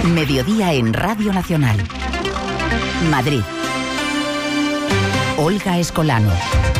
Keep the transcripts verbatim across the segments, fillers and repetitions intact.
Mediodía en Radio Nacional. Madrid. Olga Escolano.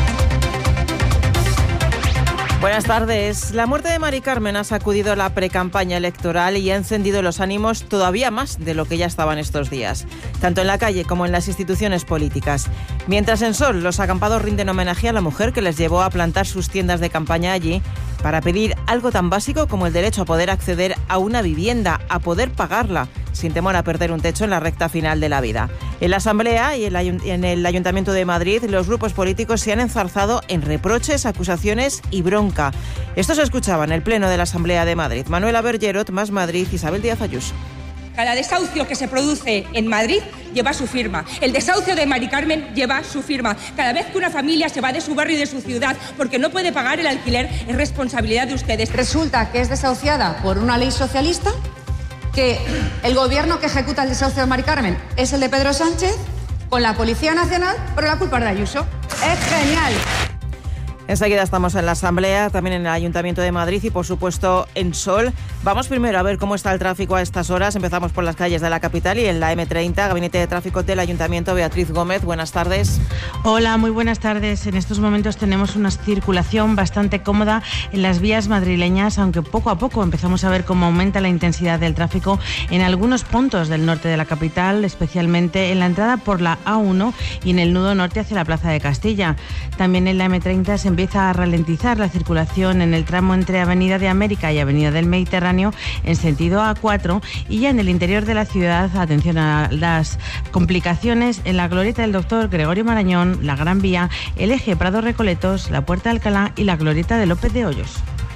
Buenas tardes. La muerte de Mari Carmen ha sacudido la precampaña electoral y ha encendido los ánimos todavía más de lo que ya estaban estos días, tanto en la calle como en las instituciones políticas. Mientras en Sol los acampados rinden homenaje a la mujer que les llevó a plantar sus tiendas de campaña allí para pedir algo tan básico como el derecho a poder acceder a una vivienda, a poder pagarla, sin temor a perder un techo en la recta final de la vida. En la Asamblea y en el Ayuntamiento de Madrid, los grupos políticos se han enzarzado en reproches, acusaciones y bronca. Esto se escuchaba en el Pleno de la Asamblea de Madrid. Manuela Bergerot, Más Madrid, Isabel Díaz Ayuso. Cada desahucio que se produce en Madrid lleva su firma. El desahucio de Mari Carmen lleva su firma. Cada vez que una familia se va de su barrio y de su ciudad porque no puede pagar el alquiler, es responsabilidad de ustedes. Resulta que es desahuciada por una ley socialista, que el gobierno que ejecuta el desahucio de Mari Carmen es el de Pedro Sánchez, con la Policía Nacional, pero la culpa es de Ayuso. Es genial. Enseguida estamos en la Asamblea, también en el Ayuntamiento de Madrid y, por supuesto, en Sol. Vamos primero a ver cómo está el tráfico a estas horas. Empezamos por las calles de la capital y en la eme treinta, Gabinete de Tráfico del Ayuntamiento. Beatriz Gómez, buenas tardes. Hola, muy buenas tardes. En estos momentos tenemos una circulación bastante cómoda en las vías madrileñas, aunque poco a poco empezamos a ver cómo aumenta la intensidad del tráfico en algunos puntos del norte de la capital, especialmente en la entrada por la A uno y en el nudo norte hacia la Plaza de Castilla. También en la eme treinta se empieza a ralentizar la circulación en el tramo entre Avenida de América y Avenida del Mediterráneo en sentido A cuatro, y ya en el interior de la ciudad, atención a las complicaciones en la glorieta del Doctor Gregorio Marañón, la Gran Vía, el eje Prado-Recoletos, la Puerta de Alcalá y la glorieta de López de Hoyos.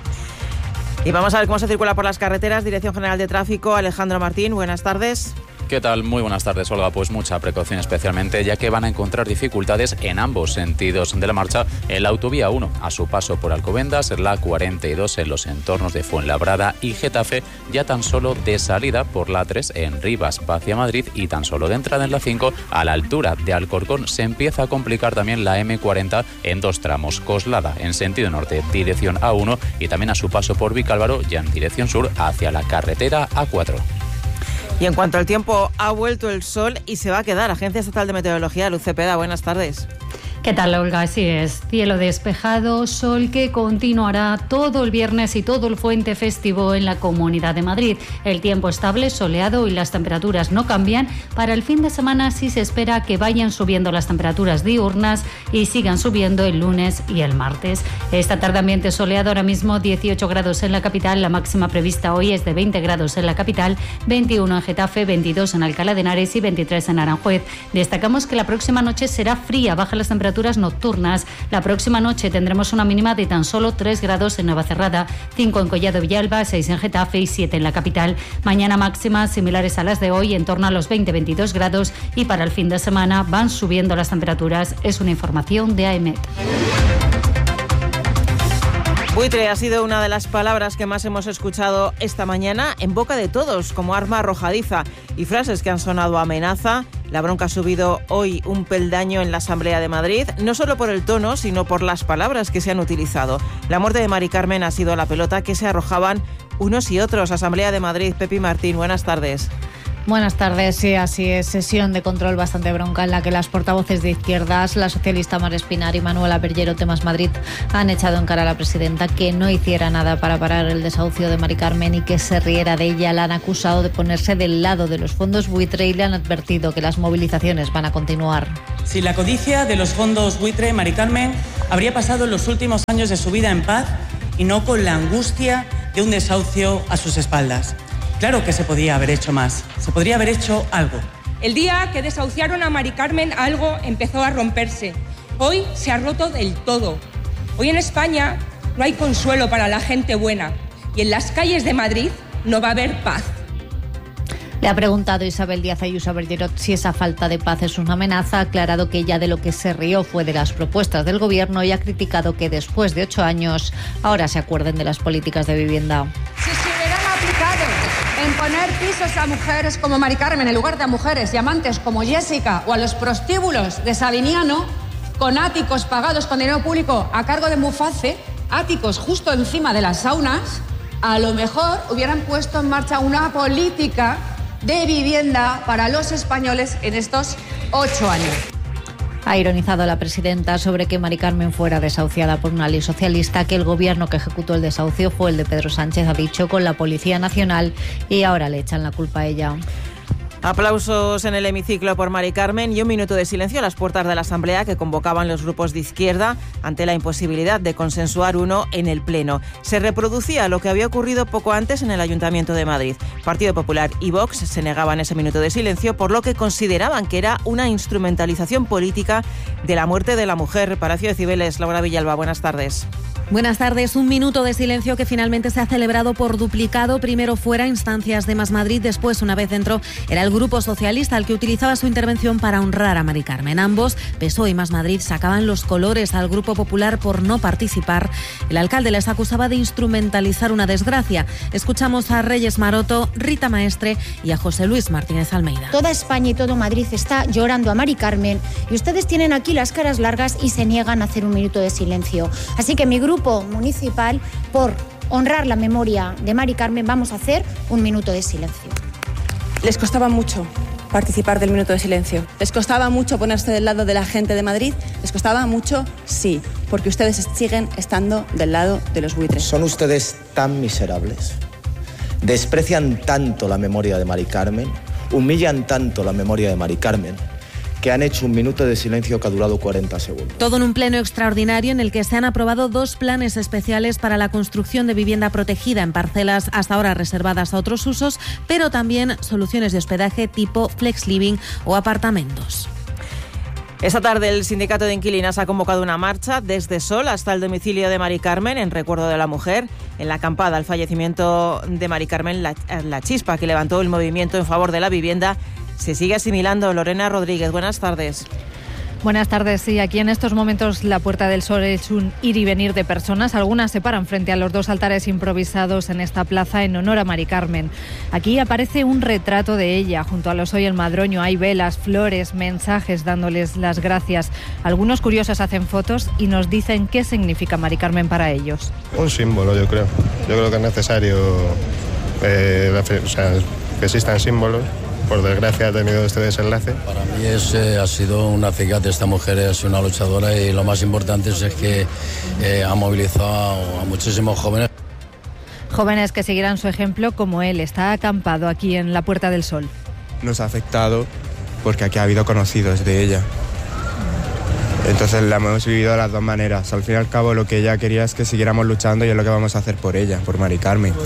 Y vamos a ver cómo se circula por las carreteras. Dirección General de Tráfico, Alejandro Martín, buenas tardes. ¿Qué tal? Muy buenas tardes, Olga. Pues mucha precaución especialmente, ya que van a encontrar dificultades en ambos sentidos de la marcha en la autovía uno, a su paso por Alcobendas, la cuarenta y dos en los entornos de Fuenlabrada y Getafe, ya tan solo de salida por la tres en Rivas hacia Madrid y tan solo de entrada en la cinco a la altura de Alcorcón. Se empieza a complicar también la eme cuarenta en dos tramos, Coslada en sentido norte, dirección A uno, y también a su paso por Vicálvaro, ya en dirección sur hacia la carretera A cuatro. Y en cuanto al tiempo, ha vuelto el sol y se va a quedar. Agencia Estatal de Meteorología, Luz Cepeda, buenas tardes. ¿Qué tal, Olga? Así es, cielo despejado, sol que continuará todo el viernes y todo el puente festivo en la Comunidad de Madrid. El tiempo estable, soleado y las temperaturas no cambian. Para el fin de semana sí se espera que vayan subiendo las temperaturas diurnas y sigan subiendo el lunes y el martes. Esta tarde ambiente soleado, ahora mismo dieciocho grados en la capital, la máxima prevista hoy es de veinte grados en la capital, veintiuno en Getafe, veintidós en Alcalá de Henares y veintitrés en Aranjuez. Destacamos que la próxima noche será fría, bajan las temperaturas nocturnas. La próxima noche tendremos una mínima de tan solo tres grados en Navacerrada, cinco en Collado Villalba, seis en Getafe y siete en la capital. Mañana máximas similares a las de hoy, en torno a los veinte a veintidós grados, y para el fin de semana van subiendo las temperaturas. Es una información de AEMET. Buitre ha sido una de las palabras que más hemos escuchado esta mañana en boca de todos como arma arrojadiza, y frases que han sonado a amenaza. La bronca ha subido hoy un peldaño en la Asamblea de Madrid, no solo por el tono, sino por las palabras que se han utilizado. La muerte de Mari Carmen ha sido la pelota que se arrojaban unos y otros. Asamblea de Madrid, Pepi Martín, buenas tardes. Buenas tardes, sí, así es. Sesión de control bastante bronca en la que las portavoces de izquierdas, la socialista Mar Espinar y Manuela Bergerot de Más Madrid, han echado en cara a la presidenta que no hiciera nada para parar el desahucio de Mari Carmen y que se riera de ella. La han acusado de ponerse del lado de los fondos buitre y le han advertido que las movilizaciones van a continuar. Sin la codicia de los fondos buitre, Mari Carmen habría pasado los últimos años de su vida en paz y no con la angustia de un desahucio a sus espaldas. Claro que se podía haber hecho más, se podría haber hecho algo. El día que desahuciaron a Mari Carmen, algo empezó a romperse. Hoy se ha roto del todo. Hoy en España no hay consuelo para la gente buena y en las calles de Madrid no va a haber paz. Le ha preguntado Isabel Díaz Ayuso a Bergerot si esa falta de paz es una amenaza. Ha aclarado que ella de lo que se rió fue de las propuestas del gobierno y ha criticado que después de ocho años ahora se acuerden de las políticas de vivienda. Si se hubieran aplicado en poner pisos a mujeres como Mari Carmen en lugar de a mujeres y amantes como Jessica, o a los prostíbulos de Sabiniano, con áticos pagados con dinero público a cargo de Muface, áticos justo encima de las saunas, a lo mejor hubieran puesto en marcha una política de vivienda para los españoles en estos ocho años. Ha ironizado la presidenta sobre que Mari Carmen fuera desahuciada por una ley socialista, que el gobierno que ejecutó el desahucio fue el de Pedro Sánchez, ha dicho, con la Policía Nacional, y ahora le echan la culpa a ella. Aplausos en el hemiciclo por Mari Carmen y un minuto de silencio a las puertas de la Asamblea que convocaban los grupos de izquierda ante la imposibilidad de consensuar uno en el Pleno. Se reproducía lo que había ocurrido poco antes en el Ayuntamiento de Madrid. Partido Popular y Vox se negaban ese minuto de silencio por lo que consideraban que era una instrumentalización política de la muerte de la mujer. Palacio de Cibeles, Laura Villalba, buenas tardes. Buenas tardes. Un minuto de silencio que finalmente se ha celebrado por duplicado. Primero fuera, instancias de Más Madrid. Después, una vez dentro, era el Grupo Socialista el que utilizaba su intervención para honrar a Mari Carmen. Ambos, P S O E y Más Madrid, sacaban los colores al Grupo Popular por no participar. El alcalde les acusaba de instrumentalizar una desgracia. Escuchamos a Reyes Maroto, Rita Maestre y a José Luis Martínez Almeida. Toda España y todo Madrid está llorando a Mari Carmen y ustedes tienen aquí las caras largas y se niegan a hacer un minuto de silencio. Así que mi grupo Grupo municipal, por honrar la memoria de Mari Carmen, vamos a hacer un minuto de silencio. Les costaba mucho participar del minuto de silencio. Les costaba mucho ponerse del lado de la gente de Madrid. Les costaba mucho, sí, porque ustedes siguen estando del lado de los buitres. ¿Son ustedes tan miserables? ¿Desprecian tanto la memoria de Mari Carmen? ¿Humillan tanto la memoria de Mari Carmen? Que han hecho un minuto de silencio que ha durado cuarenta segundos. Todo en un pleno extraordinario en el que se han aprobado dos planes especiales para la construcción de vivienda protegida en parcelas hasta ahora reservadas a otros usos, pero también soluciones de hospedaje tipo flex living o apartamentos. Esta tarde el Sindicato de Inquilinas ha convocado una marcha desde Sol hasta el domicilio de Mari Carmen en recuerdo de la mujer, en la acampada al fallecimiento de Mari Carmen, la, la chispa que levantó el movimiento en favor de la vivienda se sigue asimilando. Lorena Rodríguez, buenas tardes. Buenas tardes. Sí, aquí en estos momentos la Puerta del Sol es un ir y venir de personas. Algunas se paran frente a los dos altares improvisados en esta plaza en honor a Mari Carmen. Aquí aparece un retrato de ella. Junto a los Hoy el Madroño hay velas, flores, mensajes dándoles las gracias. Algunos curiosos hacen fotos y nos dicen qué significa Mari Carmen para ellos. Un símbolo, yo creo. Yo creo que es necesario eh, o sea, que existan símbolos. Por desgracia ha tenido este desenlace. Para mí es, eh, ha sido una acicate. Esta mujer es una luchadora y lo más importante es, es que eh, ha movilizado a muchísimos jóvenes. Jóvenes que seguirán su ejemplo como él. Está acampado aquí en la Puerta del Sol. Nos ha afectado porque aquí ha habido conocidos de ella. Entonces la hemos vivido de las dos maneras. Al fin y al cabo lo que ella quería es que siguiéramos luchando y es lo que vamos a hacer por ella, por Mari Carmen.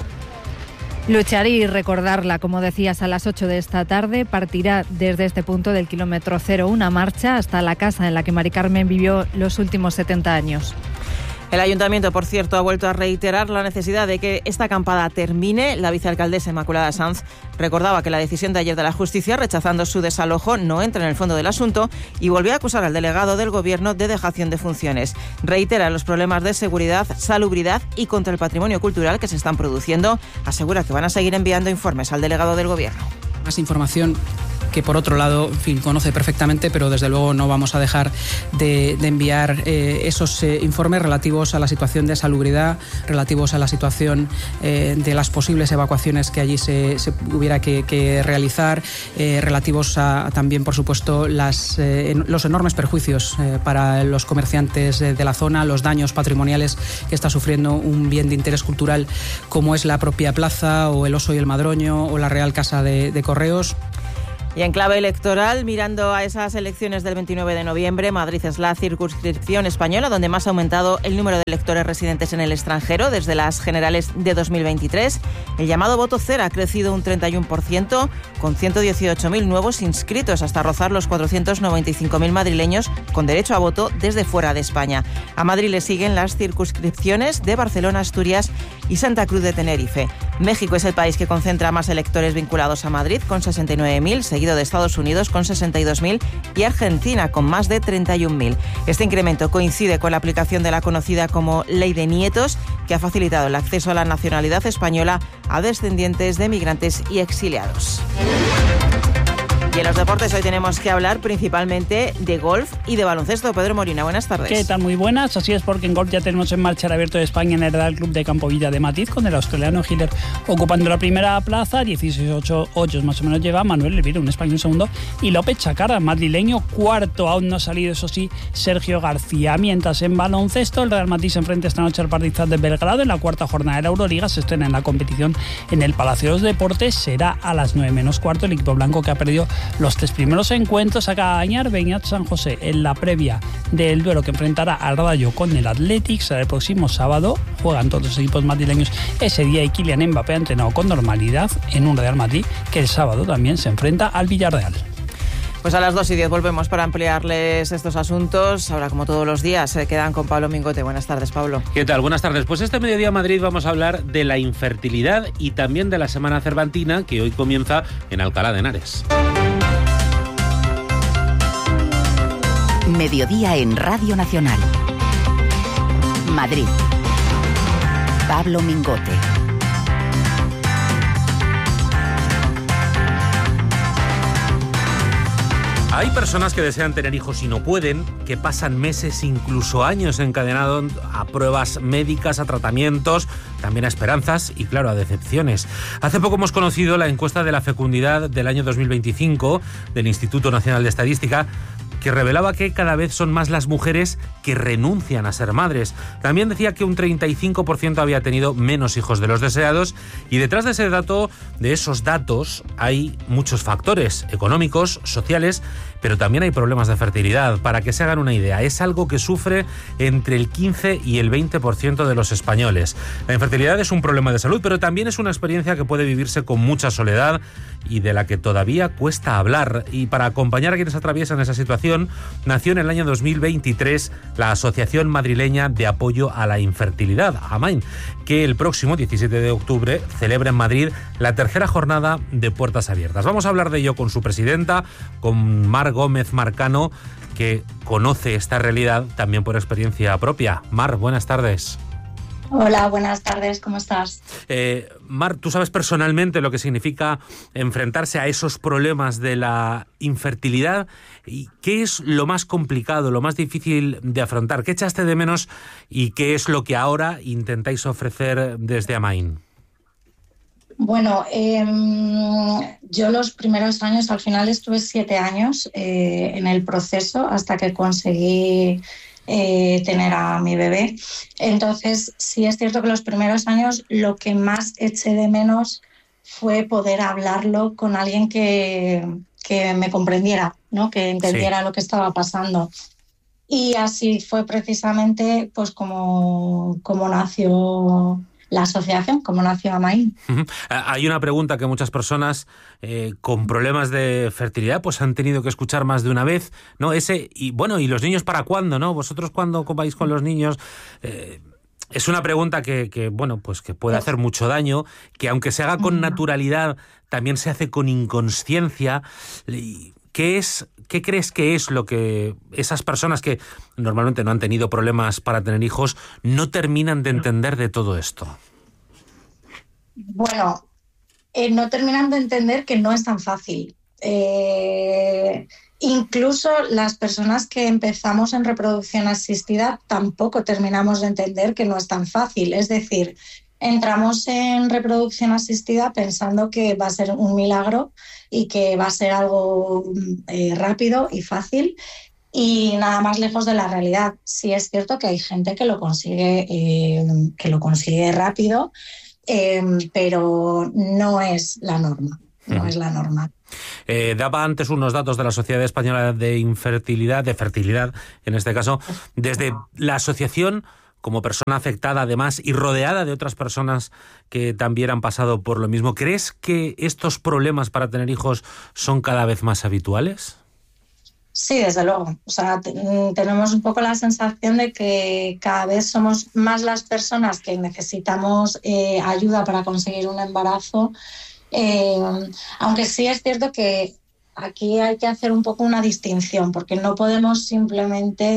Luchar y recordarla, como decías, a las ocho de esta tarde partirá desde este punto del kilómetro cero una marcha hasta la casa en la que Mari Carmen vivió los últimos setenta años. El Ayuntamiento, por cierto, ha vuelto a reiterar la necesidad de que esta acampada termine. La vicealcaldesa Inmaculada Sanz recordaba que la decisión de ayer de la Justicia, rechazando su desalojo, no entra en el fondo del asunto y volvió a acusar al delegado del Gobierno de dejación de funciones. Reitera los problemas de seguridad, salubridad y contra el patrimonio cultural que se están produciendo. Asegura que van a seguir enviando informes al delegado del Gobierno. Más información que por otro lado, en fin, conoce perfectamente, pero desde luego no vamos a dejar de, de enviar eh, esos eh, informes relativos a la situación de salubridad, relativos a la situación eh, de las posibles evacuaciones que allí se, se hubiera que, que realizar, eh, relativos a, a también, por supuesto, las, eh, en, los enormes perjuicios eh, para los comerciantes de, de la zona, los daños patrimoniales que está sufriendo un bien de interés cultural como es la propia plaza o el Oso y el Madroño o la Real Casa de, de Correos. Y en clave electoral, mirando a esas elecciones del veintinueve de noviembre, Madrid es la circunscripción española donde más ha aumentado el número de electores residentes en el extranjero desde las generales de dos mil veintitrés. El llamado voto cero ha crecido un treinta y uno por ciento, con ciento dieciocho mil nuevos inscritos, hasta rozar los cuatrocientos noventa y cinco mil madrileños con derecho a voto desde fuera de España. A Madrid le siguen las circunscripciones de Barcelona, Asturias y Santa Cruz de Tenerife. México es el país que concentra más electores vinculados a Madrid, con sesenta y nueve mil, seguido de Estados Unidos con sesenta y dos mil y Argentina con más de treinta y un mil. Este incremento coincide con la aplicación de la conocida como Ley de Nietos, que ha facilitado el acceso a la nacionalidad española a descendientes de migrantes y exiliados. Y en los deportes hoy tenemos que hablar principalmente de golf y de baloncesto. Pedro Morina, buenas tardes. ¿Qué tal? Muy buenas. Así es, porque en golf ya tenemos en marcha el Abierto de España en el Real Club de Campo Villa de Madrid, con el australiano Hiller ocupando la primera plaza. dieciséis ocho más o menos lleva Manuel Elvira, un español segundo, y López Chacarra, madrileño, cuarto. Aún no ha salido, eso sí, Sergio García. Mientras en baloncesto, el Real Madrid se enfrenta esta noche al Partizan de Belgrado en la cuarta jornada de la Euroliga. Se estrena en la competición en el Palacio de los Deportes. Será a las nueve menos cuarto. El equipo blanco, que ha perdido los tres primeros encuentros, acaba de ganar Beñat San José en la previa del duelo que enfrentará al Rayo con el Athletic. Será el próximo sábado. Juegan todos los equipos madrileños ese día y Kylian Mbappé ha entrenado con normalidad en un Real Madrid que el sábado también se enfrenta al Villarreal. Pues a las dos y diez volvemos para ampliarles estos asuntos. Ahora, como todos los días, se quedan con Pablo Mingote. Buenas tardes, Pablo. ¿Qué tal? Buenas tardes. Pues este mediodía en Madrid vamos a hablar de la infertilidad y también de la Semana Cervantina, que hoy comienza en Alcalá de Henares. Mediodía en Radio Nacional. Madrid. Pablo Mingote. Hay personas que desean tener hijos y no pueden, que pasan meses, incluso años encadenados a pruebas médicas, a tratamientos, también a esperanzas y, claro, a decepciones. Hace poco hemos conocido la encuesta de la fecundidad del año dos mil veinticinco del Instituto Nacional de Estadística, que revelaba que cada vez son más las mujeres que renuncian a ser madres. También decía que un treinta y cinco por ciento había tenido menos hijos de los deseados, y detrás de ese dato, de esos datos, hay muchos factores económicos, sociales, pero también hay problemas de fertilidad. Para que se hagan una idea, es algo que sufre entre el quince y el veinte por ciento de los españoles. La infertilidad es un problema de salud, pero también es una experiencia que puede vivirse con mucha soledad y de la que todavía cuesta hablar. Y para acompañar a quienes atraviesan esa situación, nació en el año dos mil veintitrés la Asociación Madrileña de Apoyo a la Infertilidad, AMAIN, que el próximo diecisiete de octubre celebra en Madrid la tercera jornada de puertas abiertas. Vamos a hablar de ello con su presidenta, con Mar Gómez Marcano, que conoce esta realidad también por experiencia propia. Mar, buenas tardes. Hola, buenas tardes, ¿cómo estás? Eh, Mar, ¿tú sabes personalmente lo que significa enfrentarse a esos problemas de la infertilidad? ¿Y qué es lo más complicado, lo más difícil de afrontar? ¿Qué echaste de menos y qué es lo que ahora intentáis ofrecer desde AMAIN? Bueno, eh, yo los primeros años, al final estuve siete años eh, en el proceso hasta que conseguí Eh, tener a mi bebé. Entonces, sí es cierto que los primeros años lo que más eché de menos fue poder hablarlo con alguien que, que me comprendiera, ¿no? Que entendiera sí. lo que estaba pasando. Y así fue precisamente pues como, como nació la asociación, como nació AMAIN. Uh-huh. Hay una pregunta que muchas personas eh, con problemas de fertilidad pues han tenido que escuchar más de una vez, ¿no? Ese, y bueno, ¿y los niños para cuándo, no? Vosotros cuando vais con los niños... Eh, es una pregunta que, que, bueno, pues que puede hacer mucho daño, que aunque se haga con naturalidad, también se hace con inconsciencia. ¿Qué es, qué crees que es lo que esas personas que normalmente no han tenido problemas para tener hijos no terminan de entender de todo esto? Bueno, eh, no terminan de entender que no es tan fácil. Eh, incluso las personas que empezamos en reproducción asistida tampoco terminamos de entender que no es tan fácil. Es decir, entramos en reproducción asistida pensando que va a ser un milagro y que va a ser algo eh, rápido y fácil, y nada más lejos de la realidad. Sí es cierto que hay gente que lo consigue, eh, que lo consigue rápido, eh, pero no es la norma. No es la norma. Eh, daba antes unos datos de la Sociedad Española de Infertilidad, de fertilidad en este caso, desde la asociación, como persona afectada además y rodeada de otras personas que también han pasado por lo mismo. ¿Crees que estos problemas para tener hijos son cada vez más habituales? Sí, desde luego. O sea, t- tenemos un poco la sensación de que cada vez somos más las personas que necesitamos eh, ayuda para conseguir un embarazo. Eh, aunque sí es cierto que aquí hay que hacer un poco una distinción, porque no podemos simplemente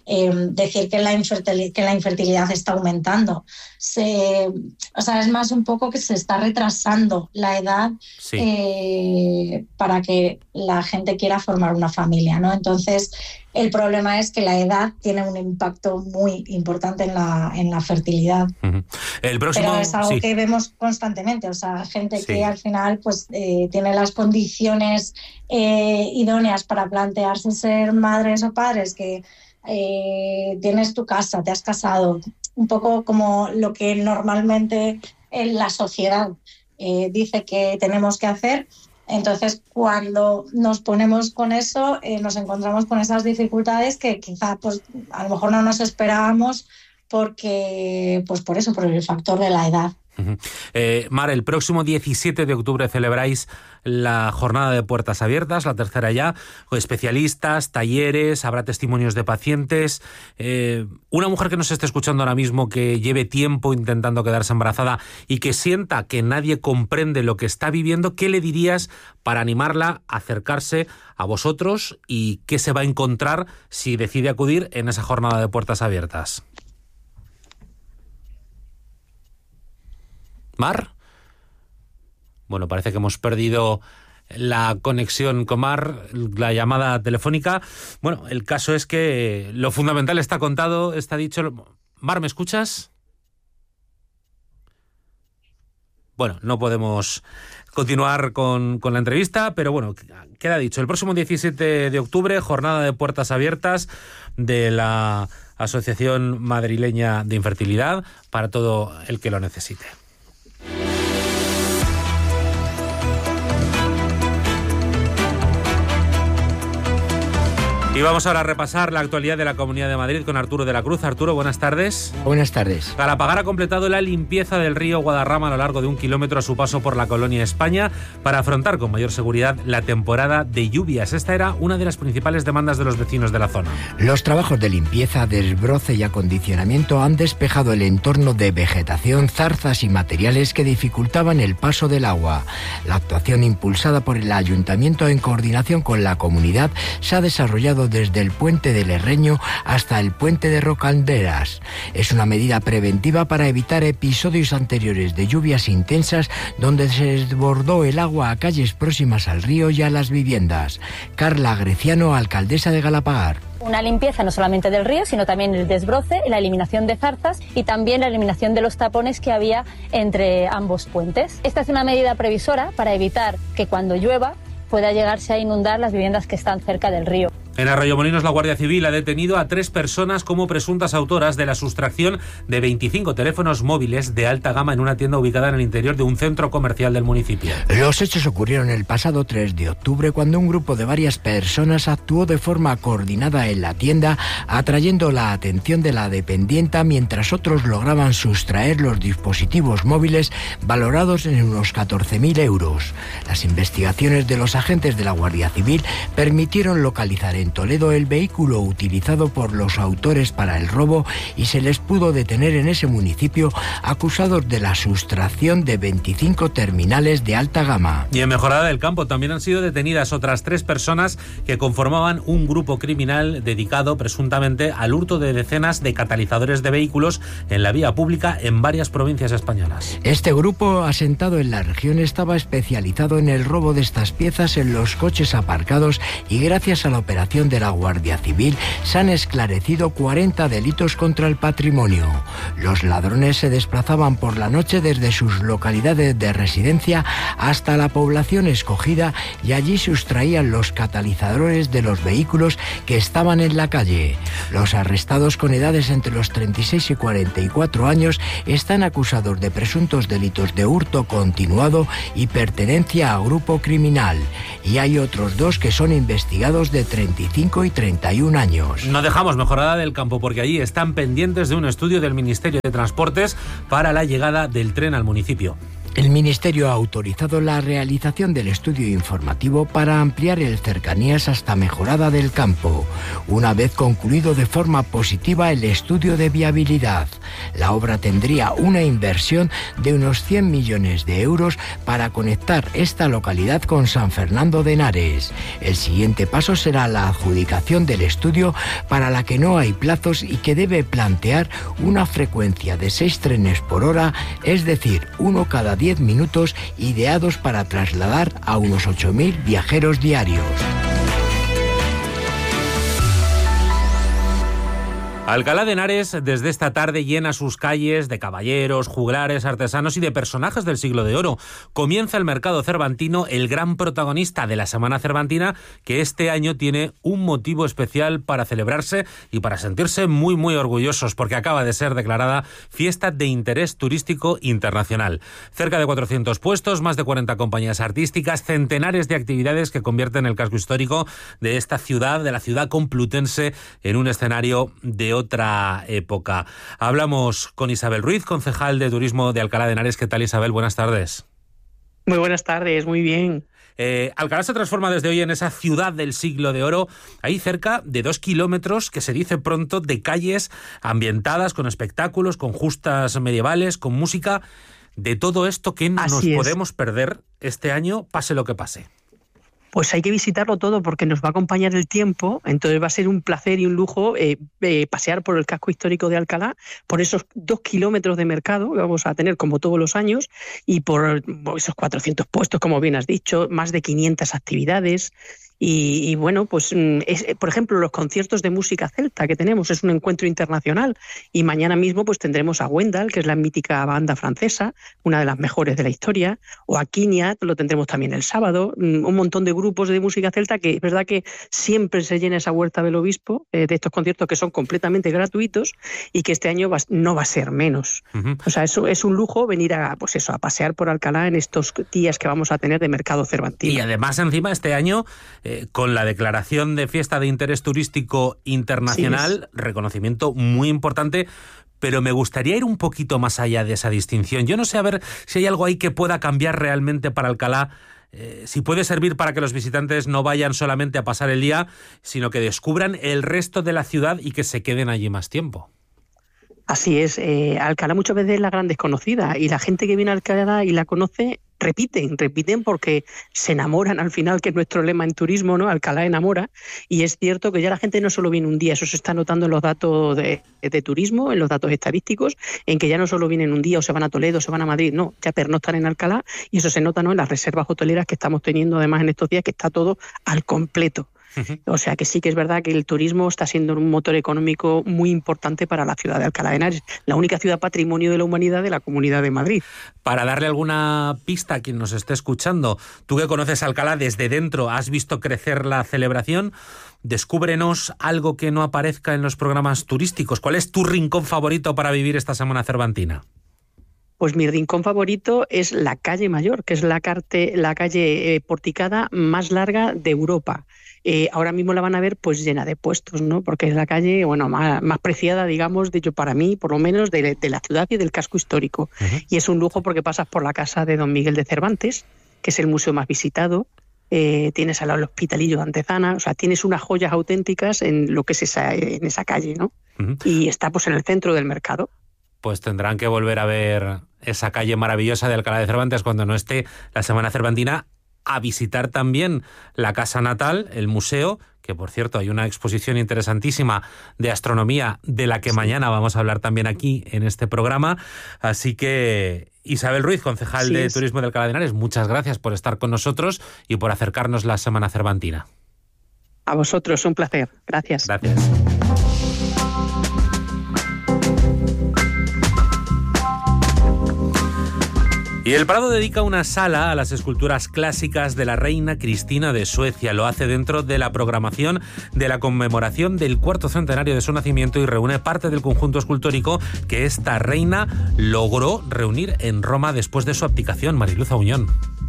eh, decir que la, infertilidad, que la infertilidad está aumentando. Se, o sea, es más un poco que se está retrasando la edad sí. eh, para que la gente quiera formar una familia, ¿no? Entonces, el problema es que la edad tiene un impacto muy importante en la, en la fertilidad. Uh-huh. El próximo, Pero es algo sí. que vemos constantemente, o sea, gente Sí. que al final pues eh, tiene las condiciones eh, idóneas para plantearse ser madres o padres, que eh, tienes tu casa, te has casado, un poco como lo que normalmente en la sociedad eh, dice que tenemos que hacer. Entonces, cuando nos ponemos con eso, eh, nos encontramos con esas dificultades que quizá pues, a lo mejor no nos esperábamos porque, pues por eso, por el factor de la edad. Uh-huh. Eh, Mar, el próximo diecisiete de octubre celebráis la jornada de puertas abiertas, la tercera ya, con especialistas, talleres, habrá testimonios de pacientes. Eh, una mujer que nos esté escuchando ahora mismo, que lleve tiempo intentando quedarse embarazada y que sienta que nadie comprende lo que está viviendo, ¿qué le dirías para animarla a acercarse a vosotros y qué se va a encontrar si decide acudir en esa jornada de puertas abiertas? Mar. Bueno, parece que hemos perdido la conexión con Mar, la llamada telefónica. Bueno, el caso es que lo fundamental está contado, está dicho. Mar, ¿me escuchas? Bueno, no podemos continuar con, con la entrevista, pero bueno, queda dicho. El próximo diecisiete de octubre, jornada de puertas abiertas de la Asociación Madrileña de Infertilidad para todo el que lo necesite. Y vamos ahora a repasar la actualidad de la Comunidad de Madrid con Arturo de la Cruz. Arturo, buenas tardes. Buenas tardes. Galapagar ha completado la limpieza del río Guadarrama a lo largo de un kilómetro a su paso por la colonia España para afrontar con mayor seguridad la temporada de lluvias. Esta era una de las principales demandas de los vecinos de la zona. Los trabajos de limpieza, desbroce y acondicionamiento han despejado el entorno de vegetación, zarzas y materiales que dificultaban el paso del agua. La actuación impulsada por el Ayuntamiento en coordinación con la comunidad se ha desarrollado desde el puente del Herreño hasta el puente de Rocalderas. Es una medida preventiva para evitar episodios anteriores de lluvias intensas donde se desbordó el agua a calles próximas al río y a las viviendas. Carla Greciano, alcaldesa de Galapagar. Una limpieza no solamente del río, sino también el desbroce, la eliminación de zarzas y también la eliminación de los tapones que había entre ambos puentes. Esta es una medida previsora para evitar que cuando llueva pueda llegarse a inundar las viviendas que están cerca del río. En Arroyomolinos, la Guardia Civil ha detenido a tres personas como presuntas autoras de la sustracción de veinticinco teléfonos móviles de alta gama en una tienda ubicada en el interior de un centro comercial del municipio. Los hechos ocurrieron el pasado tres de octubre cuando un grupo de varias personas actuó de forma coordinada en la tienda, atrayendo la atención de la dependienta mientras otros lograban sustraer los dispositivos móviles valorados en unos catorce mil euros. Las investigaciones de los agentes de la Guardia Civil permitieron localizar en Toledo el vehículo utilizado por los autores para el robo y se les pudo detener en ese municipio acusados de la sustracción de veinticinco terminales de alta gama. Y en Mejorada del Campo también han sido detenidas otras tres personas que conformaban un grupo criminal dedicado presuntamente al hurto de decenas de catalizadores de vehículos en la vía pública en varias provincias españolas. Este grupo, asentado en la región, estaba especializado en el robo de estas piezas en los coches aparcados y gracias a la operación de la Guardia Civil se han esclarecido cuarenta delitos contra el patrimonio. Los ladrones se desplazaban por la noche desde sus localidades de residencia hasta la población escogida y allí sustraían los catalizadores de los vehículos que estaban en la calle. Los arrestados con edades entre los treinta y seis y cuarenta y cuatro años están acusados de presuntos delitos de hurto continuado y pertenencia a grupo criminal. Y hay otros dos que son investigados de treinta y cinco y treinta y un años. No dejamos Mejorada del Campo porque allí están pendientes de un estudio del Ministerio de Transportes para la llegada del tren al municipio. El Ministerio ha autorizado la realización del estudio informativo para ampliar el Cercanías hasta Mejorada del Campo, una vez concluido de forma positiva el estudio de viabilidad. La obra tendría una inversión de unos cien millones de euros para conectar esta localidad con San Fernando de Henares. El siguiente paso será la adjudicación del estudio, para la que no hay plazos y que debe plantear una frecuencia de seis trenes por hora, es decir, uno cada diez minutos, ideados para trasladar a unos ocho mil viajeros diarios. Alcalá de Henares desde esta tarde llena sus calles de caballeros, juglares, artesanos y de personajes del siglo de oro. Comienza el mercado cervantino, el gran protagonista de la Semana Cervantina, que este año tiene un motivo especial para celebrarse y para sentirse muy muy orgullosos, porque acaba de ser declarada fiesta de interés turístico internacional. Cerca de cuatrocientos puestos, más de cuarenta compañías artísticas, centenares de actividades que convierten el casco histórico de esta ciudad, de la ciudad complutense, en un escenario de otra época. Hablamos con Isabel Ruiz, concejal de Turismo de Alcalá de Henares. ¿Qué tal, Isabel? Buenas tardes. Muy buenas tardes, muy bien. Eh, Alcalá se transforma desde hoy en esa ciudad del siglo de oro. Hay cerca de dos kilómetros, que se dice pronto, de calles ambientadas con espectáculos, con justas medievales, con música. De todo esto que no nos podemos perder este año, pase lo que pase. Pues hay que visitarlo todo, porque nos va a acompañar el tiempo, entonces va a ser un placer y un lujo eh, eh, pasear por el casco histórico de Alcalá, por esos dos kilómetros de mercado que vamos a tener como todos los años, y por esos cuatrocientos puestos, como bien has dicho, más de quinientas actividades. Y, y bueno, pues es, por ejemplo, los conciertos de música celta que tenemos, es un encuentro internacional, y mañana mismo pues tendremos a Wendal, que es la mítica banda francesa, una de las mejores de la historia, o a Quiñat, lo tendremos también el sábado, un montón de grupos de música celta, que es verdad que siempre se llena esa huerta del obispo, eh, de estos conciertos que son completamente gratuitos, y que este año va, no va a ser menos. Uh-huh. O sea, eso es un lujo venir a, pues eso, a pasear por Alcalá en estos días que vamos a tener de mercado cervantino. Y además, encima, este año, eh, con la declaración de fiesta de interés turístico internacional, sí, reconocimiento muy importante, pero me gustaría ir un poquito más allá de esa distinción. Yo no sé, a ver si hay algo ahí que pueda cambiar realmente para Alcalá, eh, si puede servir para que los visitantes no vayan solamente a pasar el día, sino que descubran el resto de la ciudad y que se queden allí más tiempo. Así es, eh, Alcalá muchas veces es la gran desconocida, y la gente que viene a Alcalá y la conoce repiten, repiten porque se enamoran al final, que es nuestro lema en turismo, ¿no? Alcalá enamora, y es cierto que ya la gente no solo viene un día, eso se está notando en los datos de, de turismo, en los datos estadísticos, en que ya no solo vienen un día o se van a Toledo o se van a Madrid, no, ya pernoctan en Alcalá, y eso se nota, ¿no?, en las reservas hoteleras que estamos teniendo además en estos días, que está todo al completo. O sea que sí que es verdad que el turismo está siendo un motor económico muy importante para la ciudad de Alcalá de Henares, la única ciudad patrimonio de la humanidad de la Comunidad de Madrid. Para darle alguna pista a quien nos esté escuchando, tú que conoces Alcalá desde dentro, has visto crecer la celebración, descúbrenos algo que no aparezca en los programas turísticos. ¿Cuál es tu rincón favorito para vivir esta Semana Cervantina? Pues mi rincón favorito es la calle Mayor, que es la, carte, la calle eh, porticada más larga de Europa. Eh, ahora mismo la van a ver pues llena de puestos, ¿no? Porque es la calle, bueno, más, más preciada, digamos, de hecho para mí, por lo menos, de, de la ciudad y del casco histórico. Uh-huh. Y es un lujo porque pasas por la casa de don Miguel de Cervantes, que es el museo más visitado. Eh, tienes al lado el Hospitalillo de Antezana, o sea, tienes unas joyas auténticas en lo que es esa, en esa calle, ¿no? Uh-huh. Y está pues en el centro del mercado. Pues tendrán que volver a ver esa calle maravillosa de Alcalá de Cervantes cuando no esté la Semana Cervantina, a visitar también la casa natal, el museo, que por cierto hay una exposición interesantísima de astronomía de la que sí. mañana vamos a hablar también aquí en este programa. Así que Isabel Ruiz, concejal sí, de es. Turismo de Alcalá de Henares, muchas gracias por estar con nosotros y por acercarnos la Semana Cervantina. A vosotros, un placer. Gracias. Gracias. Y el Prado dedica una sala a las esculturas clásicas de la reina Cristina de Suecia. Lo hace dentro de la programación de la conmemoración del cuarto centenario de su nacimiento y reúne parte del conjunto escultórico que esta reina logró reunir en Roma después de su abdicación. Mariluz Auñón.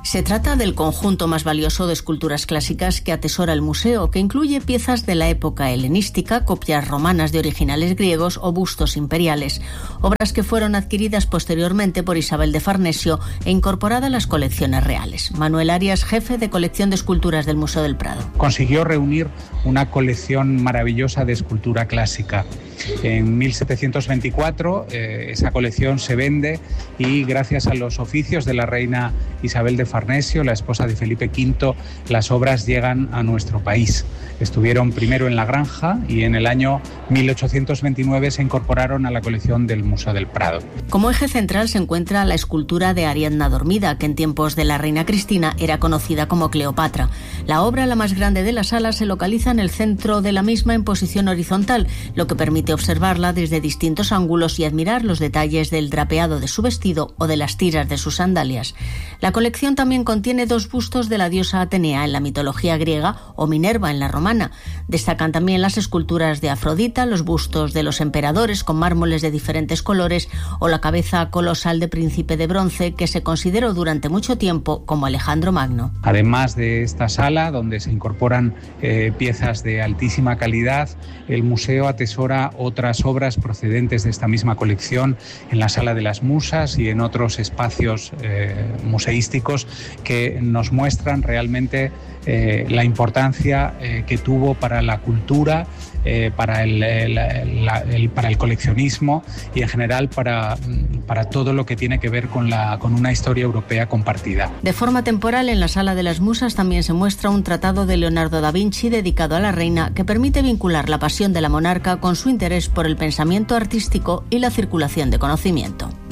Se trata del conjunto más valioso de esculturas clásicas que atesora el museo, que incluye piezas de la época helenística, copias romanas de originales griegos o bustos imperiales, obras que fueron adquiridas posteriormente por Isabel de Farnesio e incorporadas a las colecciones reales. Manuel Arias, jefe de colección de esculturas del Museo del Prado. Consiguió reunir una colección maravillosa de escultura clásica. En mil setecientos veinticuatro eh, esa colección se vende y gracias a los oficios de la reina Isabel de Farnesio, la esposa de Felipe quinto, las obras llegan a nuestro país. Estuvieron primero en La Granja y en el año mil ochocientos veintinueve se incorporaron a la colección del Museo del Prado. Como eje central se encuentra la escultura de Ariadna dormida, que en tiempos de la reina Cristina era conocida como Cleopatra. La obra, la más grande de la sala, se localiza en el centro de la misma en posición horizontal, lo que permite observarla desde distintos ángulos y admirar los detalles del drapeado de su vestido o de las tiras de sus sandalias. La colección también contiene dos bustos de la diosa Atenea en la mitología griega o Minerva en la romana. Destacan también las esculturas de Afrodita, los bustos de los emperadores con mármoles de diferentes colores o la cabeza colosal de príncipe de bronce que se consideró durante mucho tiempo como Alejandro Magno. Además de esta sala, donde se incorporan eh, piezas de altísima calidad, el museo atesora otras obras procedentes de esta misma colección en la Sala de las Musas y en otros espacios eh, museísticos que nos muestran realmente eh, la importancia eh, que tuvo para la cultura, eh, para, el, el, la, el, para el coleccionismo y en general para, para todo lo que tiene que ver con, la, con una historia europea compartida. De forma temporal, en la Sala de las Musas también se muestra un tratado de Leonardo da Vinci dedicado a la reina que permite vincular la pasión de la monarca con su interés por el pensamiento artístico y la circulación de conocimiento.